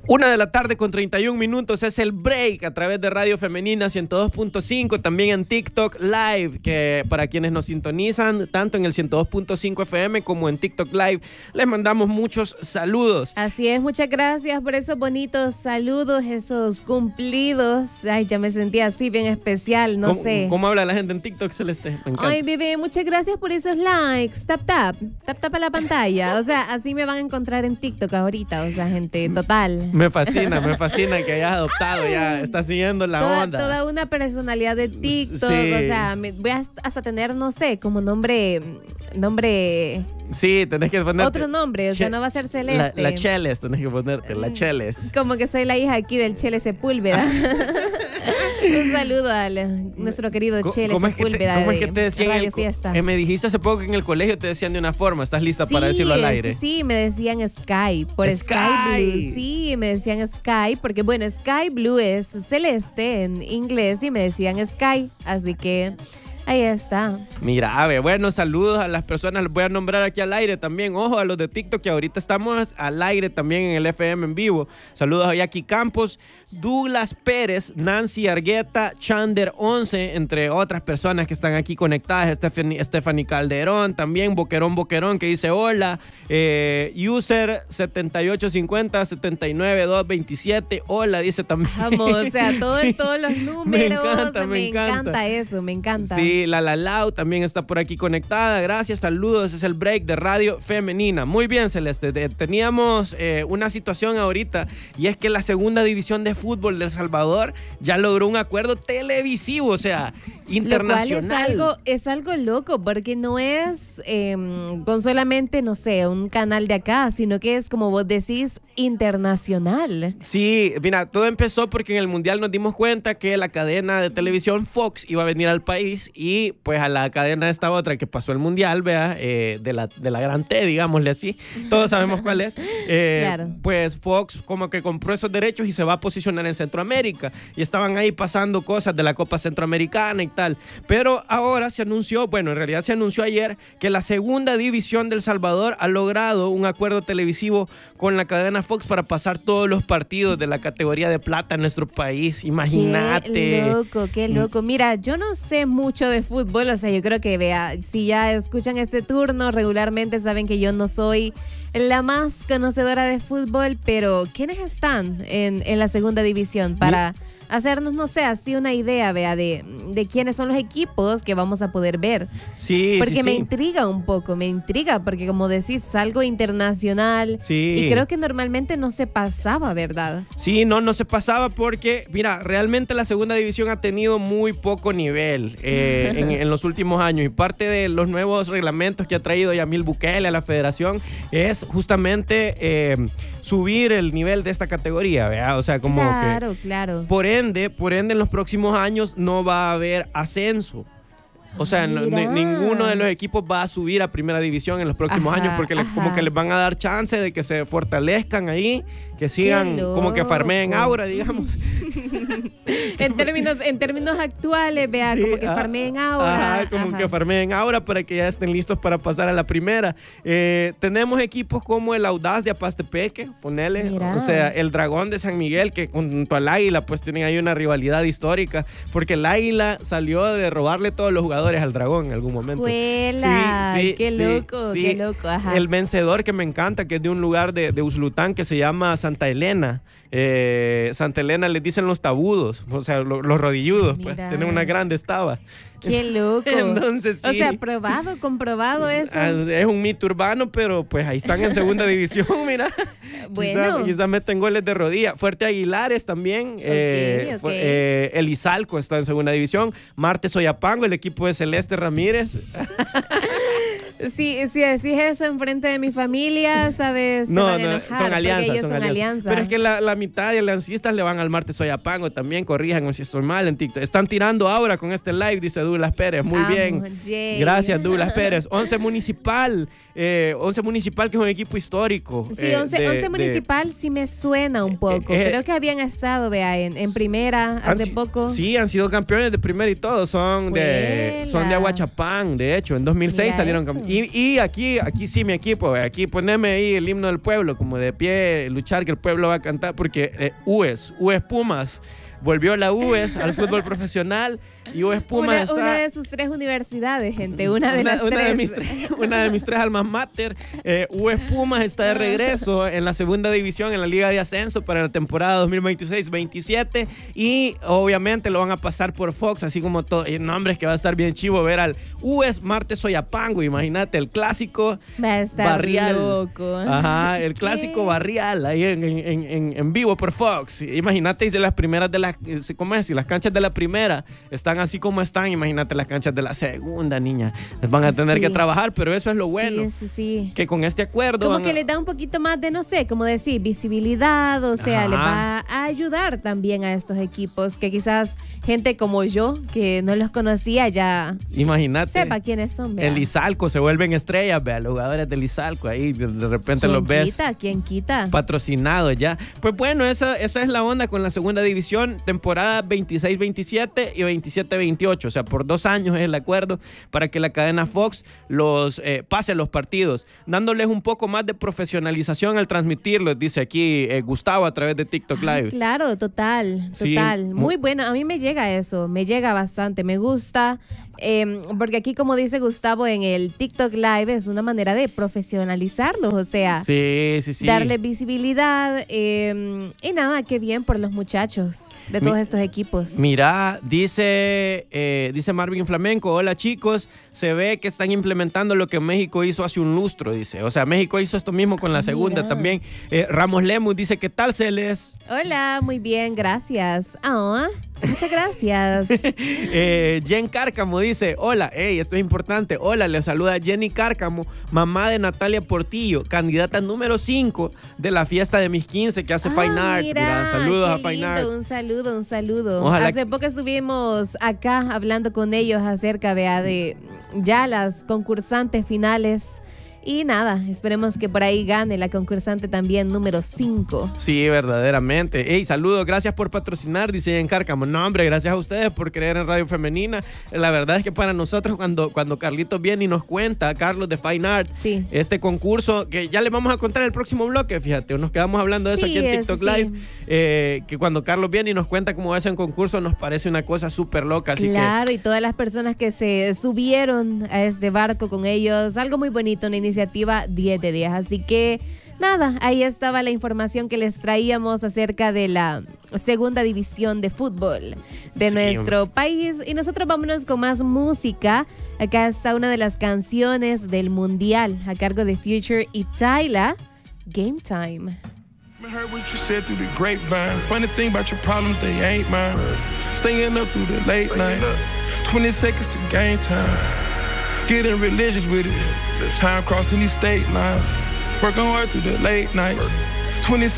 1:31 es el break a través de Radio Femenina 102.5, también en TikTok Live, que para quienes nos sintonizan tanto en el 102.5 FM como en TikTok Live, les mandamos muchos saludos. Así es, muchas gracias por esos bonitos saludos, esos cumplidos. Ay, ya me sentía así bien especial, no sé. ¿Cómo habla la gente en TikTok, Celeste? Me encanta. Ay, bebé, muchas gracias por esos likes. Tap a la pantalla. O sea, así me van a encontrar en TikTok ahorita, o sea, gente, total. Me fascina que hayas adoptado, ya estás siguiendo la onda. Toda una personalidad de TikTok, Sí. o sea, voy a hasta tener, no sé, como nombre. Sí, tenés que ponerte. Otro nombre, o sea, no va a ser Celeste. La Cheles, tenés que ponerte, la Cheles. Como que soy la hija aquí del Chele Sepúlveda. Un saludo a nuestro querido Chele Sepúlveda. ¿Cómo es que te decían Radio Fiesta? Me dijiste hace poco que en el colegio te decían de una forma. ¿Estás lista para decirlo al aire? Sí, me decían Sky, por Sky Blue. Sí, me decían Sky, porque bueno, Sky Blue es celeste en inglés y me decían Sky, así que ahí está. Mira, a ver, bueno, saludos a las personas, los voy a nombrar aquí al aire también. Ojo a los de TikTok, que ahorita estamos al aire también en el FM en vivo. Saludos a Jackie Campos, Douglas Pérez, Nancy Argueta, Chander 11, entre otras personas que están aquí conectadas. Stephanie Calderón, también Boquerón, que dice hola. User 7850-79227, hola, dice también. Vamos, o sea, todos los números. Me encanta eso, me encanta. Sí, la Lau también está por aquí conectada. Gracias, saludos. Es el break de Radio Femenina. Muy bien, Celeste. Teníamos una situación ahorita, y es que la segunda división de fútbol de El Salvador ya logró un acuerdo televisivo, o sea, internacional. Lo cual es algo loco, porque no es con solamente, no sé, un canal de acá, sino que es, como vos decís, internacional. Sí, mira, todo empezó porque en el Mundial nos dimos cuenta que la cadena de televisión Fox iba a venir al país, y pues a la cadena esta otra que pasó el Mundial, vea, de la gran T, digámosle así, todos sabemos cuál es, claro. Pues Fox como que compró esos derechos y se va a posicionar en Centroamérica, y estaban ahí pasando cosas de la Copa Centroamericana y tal, pero ahora se anunció, bueno, en realidad se anunció ayer, que la segunda división del Salvador ha logrado un acuerdo televisivo con la cadena Fox para pasar todos los partidos de la categoría de plata en nuestro país. Imagínate. Qué loco. Mira, yo no sé mucho de fútbol, o sea, yo creo que, vea, si ya escuchan este turno regularmente saben que yo no soy la más conocedora de fútbol, pero ¿quiénes están en la segunda división para hacernos, no sé, así una idea, vea, de quiénes son los equipos que vamos a poder ver? Sí, porque me sí. intriga un poco, porque como decís, es algo internacional, sí. Y creo que normalmente no se pasaba, ¿verdad? Sí, no se pasaba porque, mira, realmente la segunda división ha tenido muy poco nivel en los últimos años, y parte de los nuevos reglamentos que ha traído Yamil Bukele a la federación es justamente subir el nivel de esta categoría, ¿verdad? O sea, como claro. Por ende, en los próximos años no va a haber ascenso. O sea, ninguno de los equipos va a subir a primera división en los próximos años, porque como que les van a dar chance de que se fortalezcan ahí, que sigan como que farmeen aura, digamos. en términos actuales, vea, como que farmeen aura. Que farmeen aura para que ya estén listos para pasar a la primera. Tenemos equipos como el Audaz de Apastepeque, ponele. Mira. O sea, el Dragón de San Miguel, que junto al Águila pues tienen ahí una rivalidad histórica, porque el Águila salió de robarle todos los jugadores al Dragón en algún momento. Qué loco. Ajá. El vencedor, que me encanta, que es de un lugar de Uslután que se llama Santa Elena. Santa Elena les dicen los tabudos, o sea, los rodilludos, pues tienen una grande estaba. Qué loco. Entonces, sí. O sea, comprobado eso. Es un mito urbano, pero pues ahí están en segunda división, mira. Bueno. Quizás meten goles de rodilla. Fuerte Aguilares también. Okay. El Izalco está en segunda división. Marte Soyapango, el equipo de Celeste Ramírez. Sí, decís eso enfrente de mi familia, ¿sabes? Se van a enojar, son alianzas. Ellos son alianzas. Pero es que la mitad de aliancistas le van al Marte Soyapango también, corríjanme si estoy mal en TikTok. Están tirando ahora con este live, dice Douglas Pérez. Muy bien. Jay. Gracias, Douglas Pérez. 11 Municipal, que es un equipo histórico. Sí, 11 Municipal sí me suena un poco. Creo que habían estado, vea, en primera hace poco. Sí, han sido campeones de primera y todo. Son de Aguachapán, de hecho. En 2006 salieron campeones. Y aquí sí, mi equipo, aquí poneme ahí el himno del pueblo, como de pie, luchar que el pueblo va a cantar, porque US Pumas. Volvió la UES al fútbol profesional y UES Pumas está... Una de sus 3 universidades, gente, una de las tres. Una de mis 3 almas mater. UES Pumas está de regreso en la segunda división, en la Liga de Ascenso para la temporada 2026-27 y obviamente lo van a pasar por Fox, así como todo. Y nombres que va a estar bien chivo ver al UES Marte Soyapango, imagínate, el clásico va a estar barrial. Loco. Ajá, el clásico barrial ahí en vivo por Fox. Imagínate, y de las primeras de las, ¿cómo es? Si las canchas de la primera están así como están, imagínate las canchas de la segunda, niña. Van a tener que trabajar, pero eso es lo bueno. Sí. Que con este acuerdo... Como que les da un poquito más de, no sé, como decir, visibilidad, o sea, les va a ayudar también a estos equipos, que quizás gente como yo, que no los conocía, ya imagínate, sepa quiénes son. Vea. El Izalco, se vuelven estrellas, vea, los jugadores del Izalco, ahí de repente los ves. ¿Quién quita? Patrocinados ya. Pues bueno, esa es la onda con la segunda división, temporada 26-27 y 27-28, o sea, por 2 años es el acuerdo para que la cadena Fox los pase los partidos, dándoles un poco más de profesionalización al transmitirlos, dice aquí Gustavo a través de TikTok Live. Claro, total. Sí, muy bueno, a mí me llega eso, me llega bastante, me gusta, porque aquí como dice Gustavo en el TikTok Live es una manera de profesionalizarlos, o sea, darle visibilidad y nada, qué bien por los muchachos de todos estos equipos. Mira, dice Marvin Flamenco, hola chicos, se ve que están implementando lo que México hizo hace un lustro, dice, o sea, México hizo esto mismo con la segunda también. Ramos Lemus dice, ¿qué tal, Celes? Hola, muy bien, gracias. Muchas gracias. Jen Cárcamo dice, hola, esto es importante, hola, le saluda Jenny Cárcamo, mamá de Natalia Portillo, candidata número 5 de la fiesta de mis 15 que hace Fine Art. Mira, saludos a Fine Art. Un saludo. Ojalá. Hace poco estuvimos acá hablando con ellos acerca de ya las concursantes finales. Y nada, esperemos que por ahí gane la concursante también número 5. Sí, verdaderamente. Saludos, gracias por patrocinar, dice en Cárcamo. No, hombre, gracias a ustedes por creer en Radio Femenina. La verdad es que para nosotros cuando Carlitos viene y nos cuenta, Carlos de Fine Art, este concurso, que ya le vamos a contar en el próximo bloque, fíjate, nos quedamos hablando de eso aquí en TikTok Live, que cuando Carlos viene y nos cuenta cómo va ese concurso, nos parece una cosa súper loca. Así y todas las personas que se subieron a este barco con ellos, algo muy bonito, una iniciativa 10 de 10. Así que nada, ahí estaba la información que les traíamos acerca de la segunda división de fútbol de nuestro país. Y nosotros vámonos con más música. Acá está una de las canciones del Mundial a cargo de Future y Tyla, Game Time. I heard what you said through the grapevine. Funny thing about your problems, they ain't mine. Staying up through the late night. 20 seconds to game time. Getting religious with it. Time crossing these state lines. Working hard through the late nights. 20